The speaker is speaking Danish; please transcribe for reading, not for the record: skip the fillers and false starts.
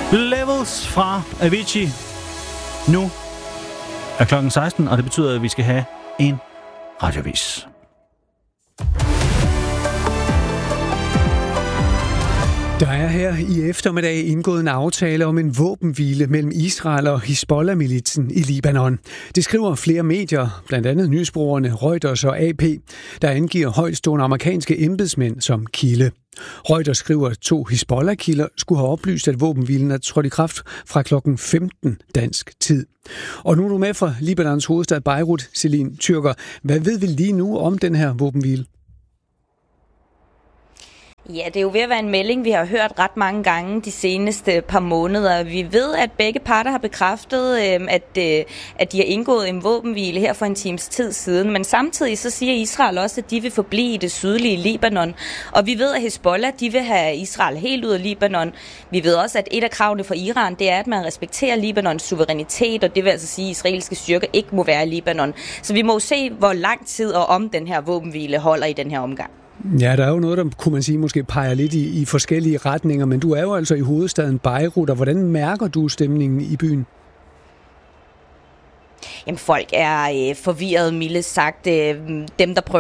Levels fra Avicii. Nu er klokken 16, og det betyder, at vi skal have en radiovis. Der er her i eftermiddag indgået en aftale om en våbenhvile mellem Israel og Hizbollah-militsen i Libanon. Det skriver flere medier, blandt andet nyhedsbureauerne Reuters og AP, der angiver højtstående amerikanske embedsmænd som kilde. Reuters skriver, at 2 Hizbollah-kilder skulle have oplyst, at våbenhvilen er trådt i kraft fra klokken 15 dansk tid. Og nu er du med fra Libanons hovedstad Beirut, Celine Tyrker. Hvad ved vi lige nu om den her våbenhvile? Ja, det er jo ved at være en melding, vi har hørt ret mange gange de seneste par måneder. Vi ved, at begge parter har bekræftet, at de har indgået en våbenhvile her for en times tid siden. Men samtidig så siger Israel også, at de vil forblive i det sydlige Libanon. Og vi ved, at Hizbollah de vil have Israel helt ud af Libanon. Vi ved også, at et af kravene for Iran, det er, at man respekterer Libanons suverænitet. Og det vil altså sige, at israelske styrker ikke må være i Libanon. Så vi må se, hvor lang tid og om den her våbenhvile holder i den her omgang. Ja, der er jo noget, der kunne man sige måske peger lidt i forskellige retninger, men du er jo altså i hovedstaden Beirut, og hvordan mærker du stemningen i byen? Jamen, folk er forvirret, mildt sagt. Dem, der prøver